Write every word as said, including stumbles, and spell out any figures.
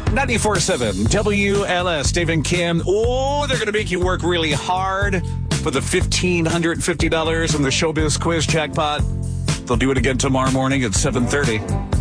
ninety-four point seven W L S. Dave and Kim. Oh, they're going to make you work really hard for the one thousand five hundred fifty dollars in the Showbiz Quiz Jackpot. They'll do it again tomorrow morning at seven thirty.